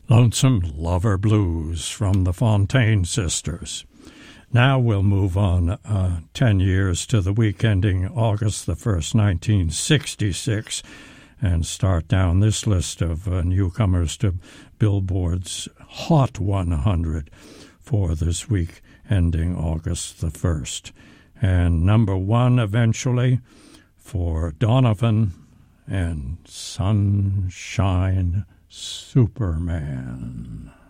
Lonesome Lover Blues from the Fontaine Sisters. Now we'll move on 10 years to the week ending August the 1st, 1966, and start down this list of newcomers to Billboard's Hot 100 for this week ending August the 1st. And number one eventually for Donovan and Sunshine Superman.